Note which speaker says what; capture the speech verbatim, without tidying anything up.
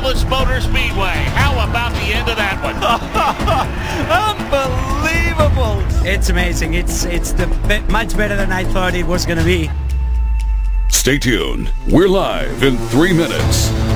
Speaker 1: Indianapolis Motor Speedway. How about the end of that one?
Speaker 2: Unbelievable. It's amazing. It's it's the be- much better than I thought it was going to be.
Speaker 3: Stay tuned. We're live in three minutes.